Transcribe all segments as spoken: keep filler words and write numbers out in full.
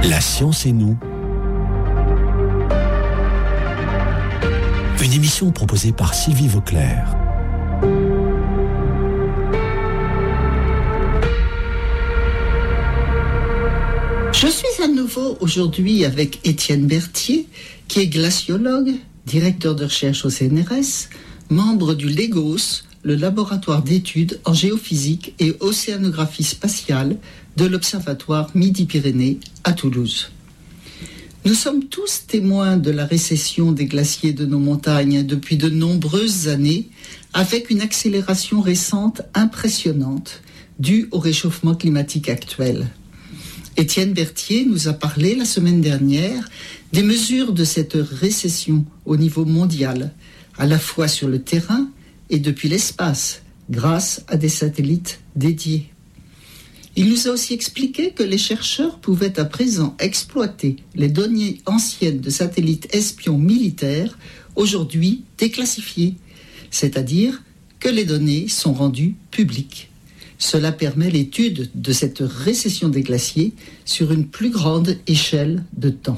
La science et nous. Une émission proposée par Sylvie Vauclair. Je suis à nouveau aujourd'hui avec Étienne Berthier, qui est glaciologue, directeur de recherche au C N R S, membre du LEGOS, le laboratoire d'études en géophysique et océanographie spatiale de l'Observatoire Midi-Pyrénées à Toulouse. Nous sommes tous témoins de la récession des glaciers de nos montagnes depuis de nombreuses années, avec une accélération récente impressionnante due au réchauffement climatique actuel. Étienne Berthier nous a parlé la semaine dernière des mesures de cette récession au niveau mondial, à la fois sur le terrain et depuis l'espace, grâce à des satellites dédiés. Il nous a aussi expliqué que les chercheurs pouvaient à présent exploiter les données anciennes de satellites espions militaires, aujourd'hui déclassifiées, c'est-à-dire que les données sont rendues publiques. Cela permet l'étude de cette récession des glaciers sur une plus grande échelle de temps.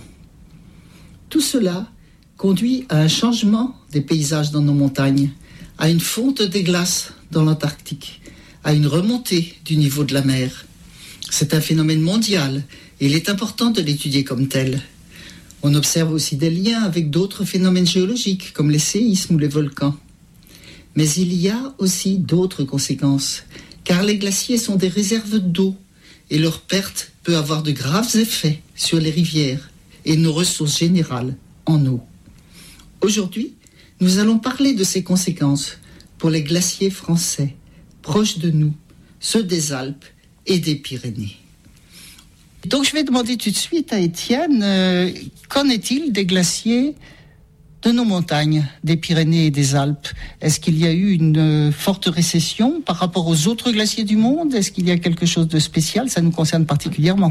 Tout cela conduit à un changement des paysages dans nos montagnes, à une fonte des glaces dans l'Antarctique, à une remontée du niveau de la mer. C'est un phénomène mondial et il est important de l'étudier comme tel. On observe aussi des liens avec d'autres phénomènes géologiques comme les séismes ou les volcans. Mais il y a aussi d'autres conséquences, car les glaciers sont des réserves d'eau et leur perte peut avoir de graves effets sur les rivières et nos ressources générales en eau. Aujourd'hui, nous allons parler de ces conséquences pour les glaciers français, proches de nous, ceux des Alpes et des Pyrénées. Donc je vais demander tout de suite à Étienne, euh, qu'en est-il des glaciers de nos montagnes, des Pyrénées et des Alpes? Est-ce qu'il y a eu une euh, forte récession par rapport aux autres glaciers du monde? Est-ce qu'il y a quelque chose de spécial? Ça nous concerne particulièrement.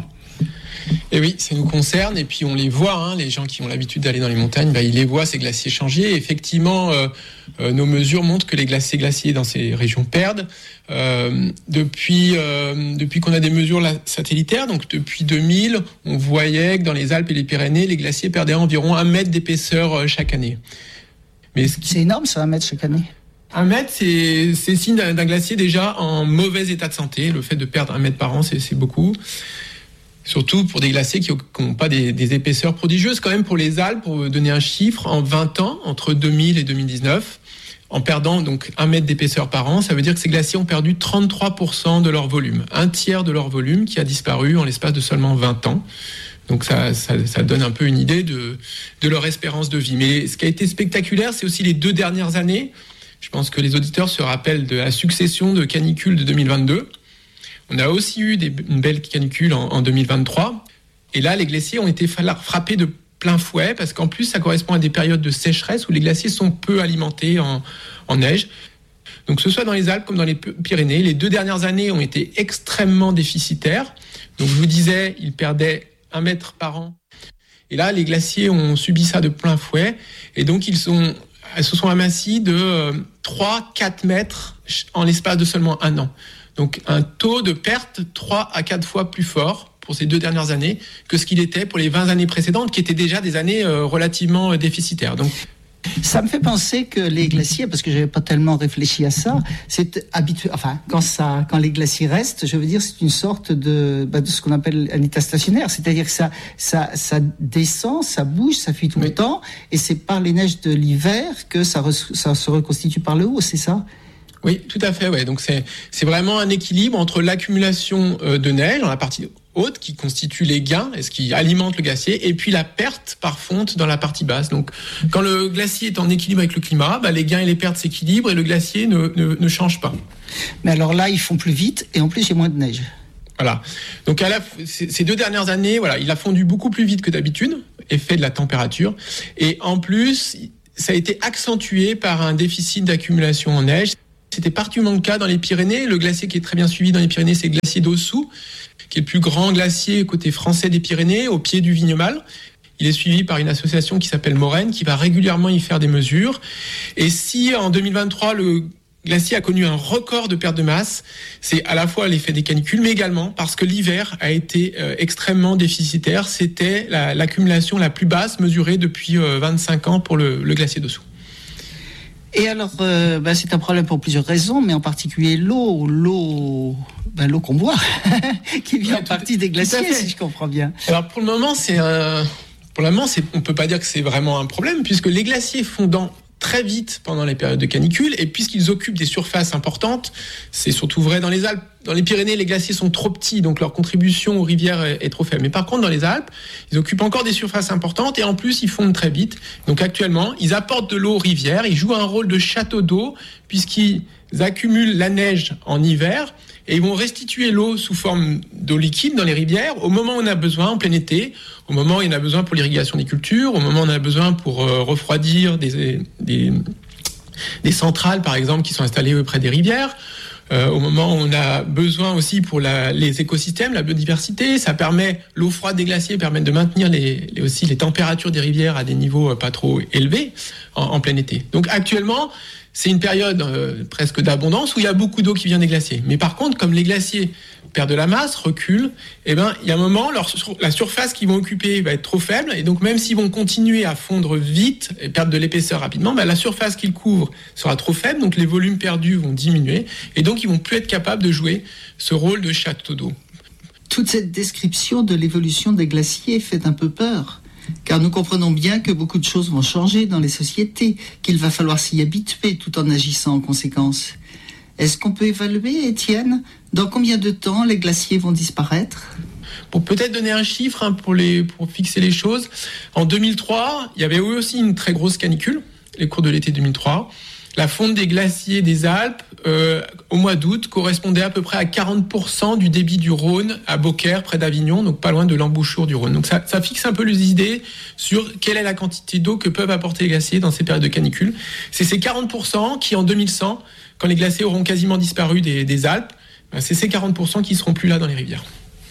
Et oui, ça nous concerne, et puis on les voit, hein, les gens qui ont l'habitude d'aller dans les montagnes, bah, ils les voient, ces glaciers changer. Et effectivement, euh, euh, nos mesures montrent que les glaciers glaciers dans ces régions perdent. Euh, depuis euh, depuis qu'on a des mesures là, satellitaires, donc depuis deux mille, on voyait que dans les Alpes et les Pyrénées, les glaciers perdaient environ un mètre d'épaisseur euh, chaque année. Mais ce qui... C'est énorme, ça, un mètre chaque année. Un mètre, c'est, c'est signe d'un, d'un glacier déjà en mauvais état de santé. Le fait de perdre un mètre par an, c'est, c'est beaucoup. Surtout pour des glaciers qui n'ont pas des, des épaisseurs prodigieuses. Quand même, pour les Alpes, pour donner un chiffre, en vingt ans, entre deux mille et deux mille dix-neuf, en perdant donc un mètre d'épaisseur par an, ça veut dire que ces glaciers ont perdu trente-trois pour cent de leur volume. Un tiers de leur volume qui a disparu en l'espace de seulement vingt ans. Donc ça, ça, ça donne un peu une idée de, de leur espérance de vie. Mais ce qui a été spectaculaire, c'est aussi les deux dernières années. Je pense que les auditeurs se rappellent de la succession de canicules de deux mille vingt-deux. On a aussi eu des, une belle canicule en, en deux mille vingt-trois. Et là, les glaciers ont été frappés de plein fouet parce qu'en plus, ça correspond à des périodes de sécheresse où les glaciers sont peu alimentés en, en neige. Donc, que ce soit dans les Alpes comme dans les Pyrénées, les deux dernières années ont été extrêmement déficitaires. Donc, je vous disais, ils perdaient un mètre par an. Et là, les glaciers ont subi ça de plein fouet. Et donc, ils, sont, ils se sont amincis de euh, trois à quatre mètres en l'espace de seulement un an. Donc un taux de perte trois à quatre fois plus fort pour ces deux dernières années que ce qu'il était pour les vingt années précédentes, qui étaient déjà des années euh, relativement déficitaires. Donc, ça me fait penser que les glaciers, parce que je n'avais pas tellement réfléchi à ça, c'est habituel. Enfin, quand ça, quand les glaciers restent, je veux dire, c'est une sorte de, bah, de ce qu'on appelle un état stationnaire, c'est-à-dire que ça, ça, ça descend, ça bouge, ça fuit tout oui. le temps, et c'est par les neiges de l'hiver que ça, re, ça se reconstitue par le haut, c'est ça? Oui, tout à fait. Ouais. Donc c'est c'est vraiment un équilibre entre l'accumulation euh, de neige dans la partie haute qui constitue les gains et ce qui alimente le glacier, et puis la perte par fonte dans la partie basse. Donc quand le glacier est en équilibre avec le climat, bah, les gains et les pertes s'équilibrent et le glacier ne, ne ne change pas. Mais alors là, ils font plus vite et en plus il y a moins de neige. Voilà. Donc à la, ces deux dernières années, voilà, il a fondu beaucoup plus vite que d'habitude, effet de la température, et en plus ça a été accentué par un déficit d'accumulation en neige. C'était particulièrement le cas dans les Pyrénées. Le glacier qui est très bien suivi dans les Pyrénées, c'est le glacier d'Ossou, qui est le plus grand glacier côté français des Pyrénées, au pied du Vignemale. Il est suivi par une association qui s'appelle Morène, qui va régulièrement y faire des mesures. Et si en deux mille vingt-trois, le glacier a connu un record de perte de masse. C'est à la fois l'effet des canicules, mais également parce que l'hiver a été euh, extrêmement déficitaire. C'était la, l'accumulation la plus basse mesurée depuis euh, vingt-cinq ans pour le, le glacier dessous. Et alors, euh, ben c'est un problème pour plusieurs raisons, mais en particulier l'eau, l'eau, ben l'eau qu'on boit, qui vient ouais, en partie des glaciers, si je comprends bien. Alors pour le moment, c'est un, pour le moment, c'est, on peut pas dire que c'est vraiment un problème, puisque les glaciers fondant très vite pendant les périodes de canicule, et puisqu'ils occupent des surfaces importantes, c'est surtout vrai dans les Alpes. Dans les Pyrénées, les glaciers sont trop petits, donc leur contribution aux rivières est, est trop faible. Mais par contre, dans les Alpes, ils occupent encore des surfaces importantes, et en plus, ils fondent très vite. Donc actuellement, ils apportent de l'eau aux rivières, ils jouent un rôle de château d'eau, puisqu'ils accumulent la neige en hiver, et ils vont restituer l'eau sous forme d'eau liquide dans les rivières au moment où on a besoin, en plein été, au moment où il y en a besoin pour l'irrigation des cultures, au moment où on a besoin pour euh, refroidir des, des, des centrales, par exemple, qui sont installées près des rivières, euh, au moment où on a besoin aussi pour la, les écosystèmes, la biodiversité. Ça permet, l'eau froide des glaciers permet de maintenir les, les, aussi les températures des rivières à des niveaux pas trop élevés en, en plein été. Donc actuellement, c'est une période euh, presque d'abondance où il y a beaucoup d'eau qui vient des glaciers. Mais par contre, comme les glaciers perdent de la masse, reculent, eh ben, il y a un moment, leur, la surface qu'ils vont occuper va être trop faible. Et donc, même s'ils vont continuer à fondre vite et perdre de l'épaisseur rapidement, ben, la surface qu'ils couvrent sera trop faible. Donc, les volumes perdus vont diminuer. Et donc, ils vont plus être capables de jouer ce rôle de château d'eau. Toute cette description de l'évolution des glaciers fait un peu peur. Car nous comprenons bien que beaucoup de choses vont changer dans les sociétés, qu'il va falloir s'y habituer tout en agissant en conséquence. Est-ce qu'on peut évaluer, Étienne, dans combien de temps les glaciers vont disparaître ? Pour peut-être donner un chiffre hein, pour, les, pour fixer les choses, en deux mille trois, il y avait aussi une très grosse canicule, les cours de l'été deux mille trois. La fonte des glaciers des Alpes, euh, au mois d'août, correspondait à peu près à quarante pour cent du débit du Rhône à Beaucaire, près d'Avignon, donc pas loin de l'embouchure du Rhône. Donc ça, ça fixe un peu les idées sur quelle est la quantité d'eau que peuvent apporter les glaciers dans ces périodes de canicule. C'est ces quarante pour cent qui, en deux mille cent, quand les glaciers auront quasiment disparu des, des Alpes, c'est ces quarante pour cent qui seront plus là dans les rivières.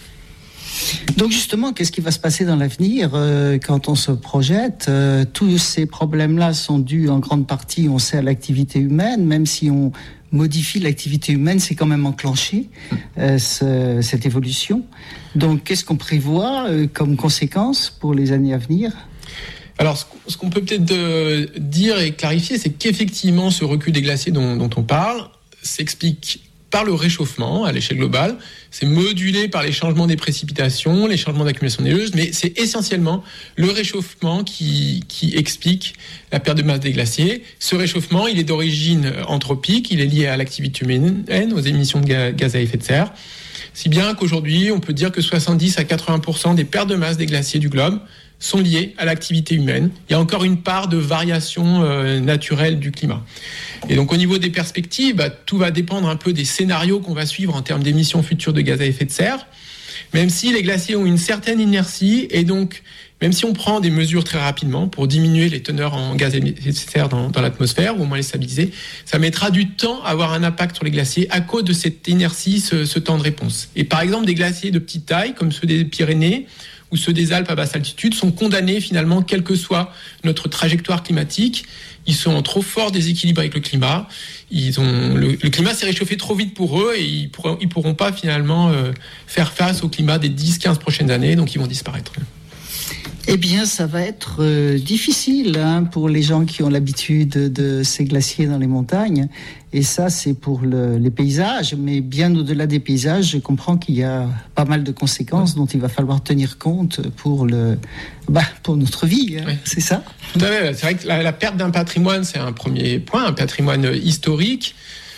Donc justement, qu'est-ce qui va se passer dans l'avenir euh, quand on se projette euh, tous ces problèmes-là sont dus en grande partie, on sait, à l'activité humaine. Même si on modifie l'activité humaine, c'est quand même enclenché euh, ce, cette évolution. Donc qu'est-ce qu'on prévoit euh, comme conséquence pour les années à venir ? Alors, ce qu'on peut peut-être de dire et clarifier, c'est qu'effectivement, ce recul des glaciers dont, dont on parle s'explique par le réchauffement à l'échelle globale. C'est modulé par les changements des précipitations, les changements d'accumulation neigeuse, mais c'est essentiellement le réchauffement qui, qui explique la perte de masse des glaciers. Ce réchauffement, il est d'origine anthropique, il est lié à l'activité humaine, aux émissions de gaz à effet de serre, si bien qu'aujourd'hui, on peut dire que soixante-dix à quatre-vingts pour cent des pertes de masse des glaciers du globe sont liées à l'activité humaine. Il y a encore une part de variation euh, naturelle du climat. Et donc au niveau des perspectives, bah, tout va dépendre un peu des scénarios qu'on va suivre en termes d'émissions futures de gaz à effet de serre, même si les glaciers ont une certaine inertie, et donc même si on prend des mesures très rapidement pour diminuer les teneurs en gaz à effet de serre dans, dans l'atmosphère, ou au moins les stabiliser, ça mettra du temps à avoir un impact sur les glaciers à cause de cette inertie, ce, ce temps de réponse. Et par exemple, des glaciers de petite taille, comme ceux des Pyrénées, ou ceux des Alpes à basse altitude, sont condamnés finalement, quelle que soit notre trajectoire climatique. Ils sont en trop fort déséquilibre avec le climat. Ils ont, le, le climat s'est réchauffé trop vite pour eux, et ils pourront, ils pourront pas finalement euh, faire face au climat des dix quinze prochaines années, donc ils vont disparaître. Eh bien, ça va être euh, difficile hein, pour les gens qui ont l'habitude de ces glaciers dans les montagnes. Et ça, c'est pour le, les paysages. Mais bien au-delà des paysages, je comprends qu'il y a pas mal de conséquences dont il va falloir tenir compte pour, le, bah, pour notre vie. Hein, oui. C'est ça ? Tout à fait. C'est vrai que la, la perte d'un patrimoine, c'est un premier point, un patrimoine historique.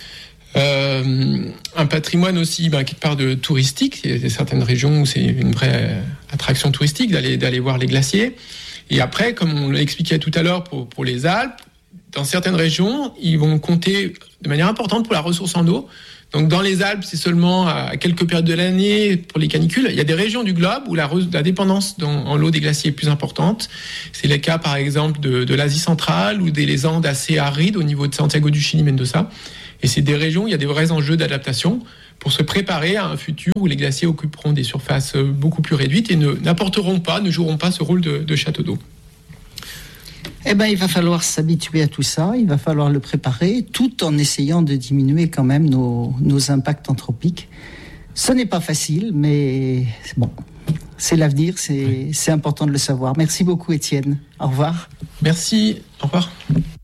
Euh, un patrimoine aussi ben, quelque part de touristique. Il y a certaines régions où c'est une vraie attraction touristique d'aller, d'aller voir les glaciers. Et après, comme on l'expliquait tout à l'heure pour, pour les Alpes, dans certaines régions, ils vont compter de manière importante pour la ressource en eau. Donc dans les Alpes, c'est seulement à quelques périodes de l'année pour les canicules. Il y a des régions du globe où la, la dépendance dans, en l'eau des glaciers est plus importante. C'est le cas par exemple de, de l'Asie centrale ou des Andes assez arides au niveau de Santiago du Chili, Mendoza. Et c'est des régions où il y a des vrais enjeux d'adaptation pour se préparer à un futur où les glaciers occuperont des surfaces beaucoup plus réduites et ne, n'apporteront pas, ne joueront pas ce rôle de, de château d'eau. Eh ben, il va falloir s'habituer à tout ça, il va falloir le préparer, tout en essayant de diminuer quand même nos, nos impacts anthropiques. Ce n'est pas facile, mais bon, c'est l'avenir, c'est, oui. c'est important de le savoir. Merci beaucoup, Étienne. Au revoir. Merci, au revoir.